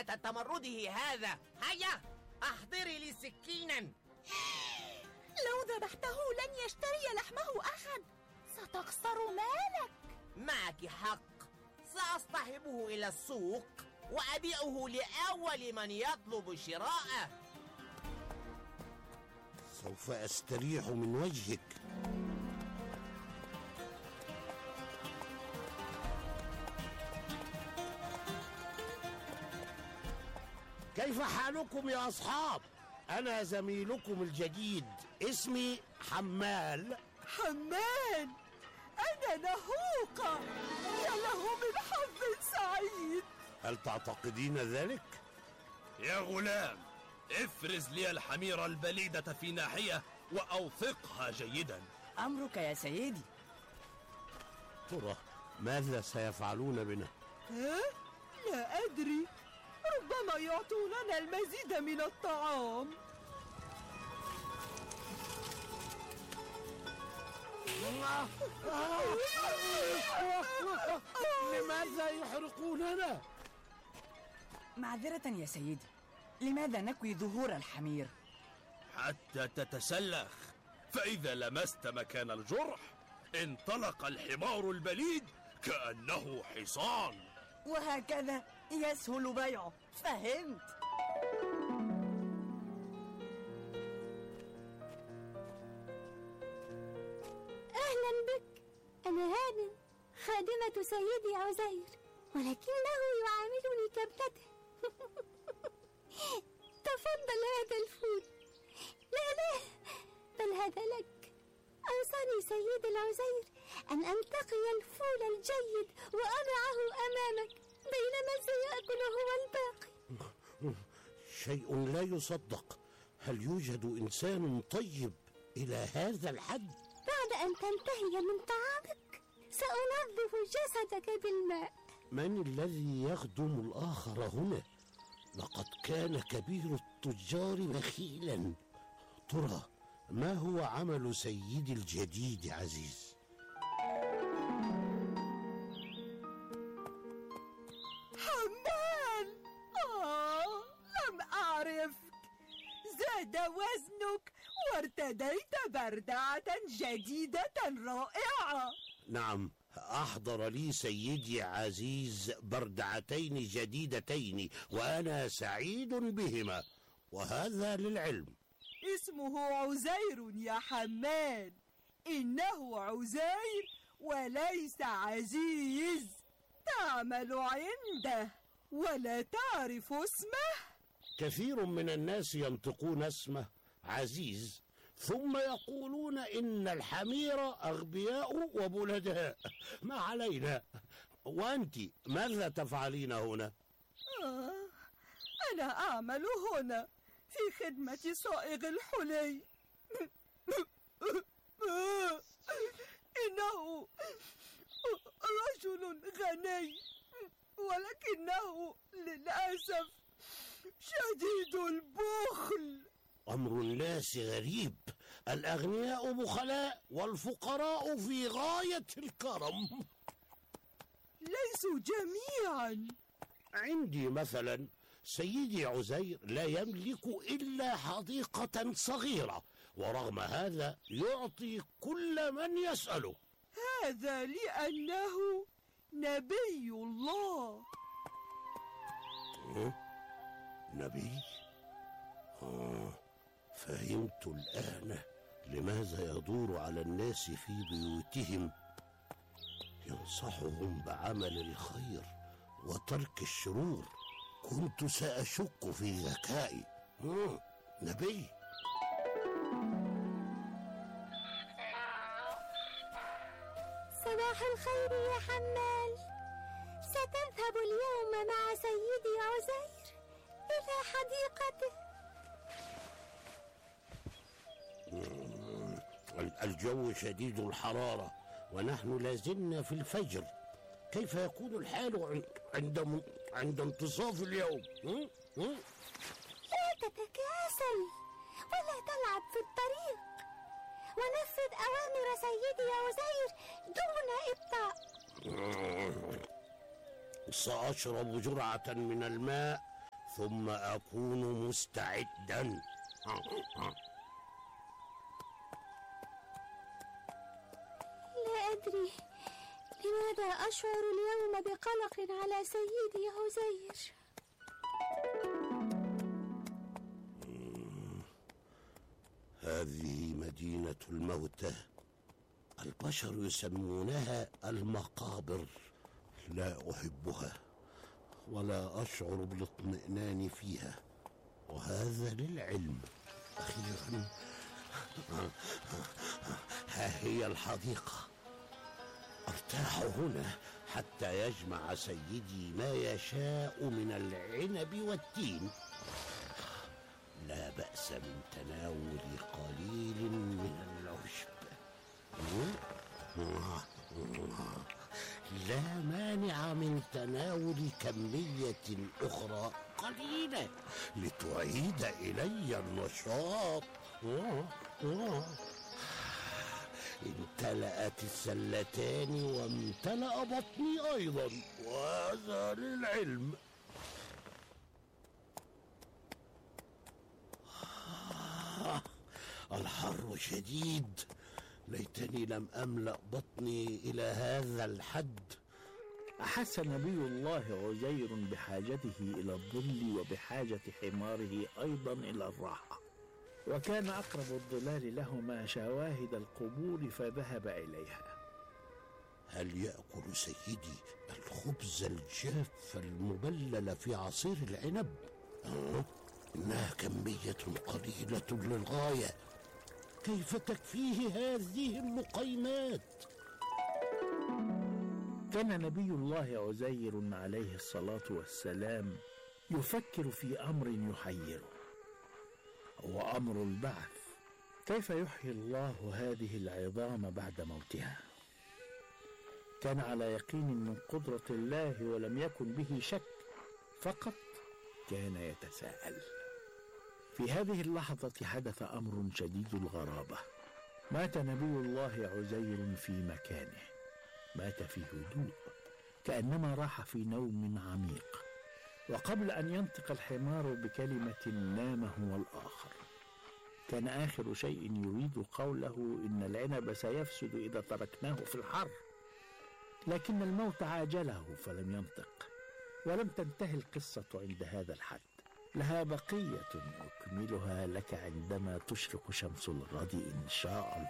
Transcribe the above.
نهاية تمرده هذا. هيا احضري لي سكينا. لو ذبحته لن يشتري لحمه أحد، ستخسر مالك. معك حق، سأصطحبه إلى السوق وأبيعه لأول من يطلب شراءه. سوف أستريح من وجهك. كيف حالكم يا أصحاب؟ أنا زميلكم الجديد، اسمي حمال. حمال؟ أنا نهوقة. يا له من حظ سعيد. هل تعتقدين ذلك؟ يا غلام، افرز لي الحميرة البليدة في ناحية وأوثقها جيدا. أمرك يا سيدي. ترى ماذا سيفعلون بنا؟ لا أدري، ربما يعطوننا المزيد من الطعام. لماذا يحرقوننا؟ معذرة يا سيدي، لماذا نكوي ظهور الحمير؟ حتى تتسلخ، فإذا لمست مكان الجرح انطلق الحمار البليد كأنه حصان، وهكذا يسهل بيعه. فهمت؟ أهلا بك، أنا هانم خادمة سيدي عزير، ولكنه يعاملني كابنته. تفضل هذا الفول. لا، بل هذا لك. أوصاني سيد العزير أن أنتقي الفول الجيد وأضعه أمامك بينما سيأكل هو الباقي. شيء لا يصدق. هل يوجد إنسان طيب إلى هذا الحد؟ بعد أن تنتهي من طعامك سأنظف جسدك بالماء. من الذي يخدم الآخر هنا؟ لقد كان كبير التجار بخيلا. ترى ما هو عمل سيدي الجديد عزيز؟ حمال، لم أعرفك. زاد وزنك وارتديت بردعة جديدة رائعة. نعم، أحضر لي سيدي عزيز بردعتين جديدتين وأنا سعيد بهما، وهذا للعلم. اسمه عزير يا حمال، إنه عزير وليس عزيز. تعمل عنده ولا تعرف اسمه. كثير من الناس ينطقون اسمه عزيز ثم يقولون إن الحمير أغبياء وبلداء. ما علينا. وأنت ماذا تفعلين هنا؟ أنا أعمل هنا في خدمة صائغ الحلي. إنه رجل غني، ولكنه للأسف شديد البخل. أمر الناس غريب، الأغنياء بخلاء والفقراء في غاية الكرم. ليسوا جميعا. عندي مثلا سيدي عزير لا يملك إلا حديقة صغيرة، ورغم هذا يعطي كل من يسأله. هذا لأنه نبي الله. نبي؟ فهمت الآن لماذا يدور على الناس في بيوتهم ينصحهم بعمل الخير وترك الشرور. كنت سأشك في ذكائي. نبي. صباح الخير يا حمال، ستذهب اليوم مع سيدي عزير إلى حديقته. الجو شديد الحرارة ونحن لازلنا في الفجر. كيف يكون الحال عند انتصاف اليوم؟ لا تتكاسل ولا تلعب في الطريق، ونفذ أوامر سيدي عزير دون إبطاء. سأشرب جرعة من الماء ثم أكون مستعدا. لا أدري لماذا أشعر اليوم بقلق على سيدي عزير. هذه مدينة الموتى، البشر يسمونها المقابر. لا أحبها ولا أشعر بالاطمئنان فيها، وهذا للعلم. أخيرا ها هي الحديقة. أرتاح هنا حتى يجمع سيدي ما يشاء من العنب والتين. لا بأس من تناول قليل من العشب، لا مانع من تناول كمية أخرى قليلة لتعيد إلي النشاط. امتلأت السلتان وامتلأ بطني أيضا، وهذا للعلم. الحر شديد، ليتني لم أملأ بطني إلى هذا الحد. أحس نبي الله عزير بحاجته إلى الظل وبحاجة حماره أيضا إلى الراحة، وكان أقرب الظلال لهما شواهد القبور فذهب إليها. هل يأكل سيدي الخبز الجاف المبلل في عصير العنب؟ إنها كمية قليلة للغاية، كيف تكفيه هذه اللقيمات؟ كان نبي الله عزير عليه الصلاة والسلام يفكر في أمر يحيره، هو أمر البعث. كيف يحيي الله هذه العظام بعد موتها؟ كان على يقين من قدرة الله ولم يكن به شك، فقط كان يتساءل. في هذه اللحظة حدث أمر شديد الغرابة. مات نبي الله عزير في مكانه، مات في هدوء كأنما راح في نوم عميق، وقبل أن ينطق الحمار بكلمة نام هو الآخر. كان آخر شيء يريد قوله إن العنب سيفسد إذا تركناه في الحر، لكن الموت عاجله فلم ينطق. ولم تنتهي القصة عند هذا الحد، لها بقية أكملها لك عندما تشرق شمس الغد إن شاء الله.